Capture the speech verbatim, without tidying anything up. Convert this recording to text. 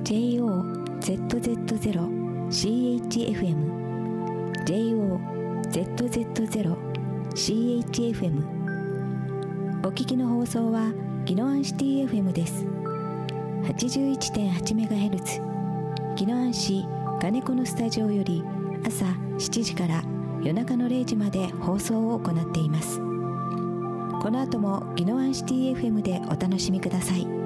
ジェイオーゼットゼットゼロ シーエイチエフエム ジェイオーゼットゼットゼロ シーエイチエフエム お聞きの放送は宜野湾シティ エフエム です。 はちじゅういってんはちメガヘルツ 宜野湾市金子のスタジオより朝しちじから夜中のれいじまで放送を行っています。この後も宜野湾シティ エフエム でお楽しみください。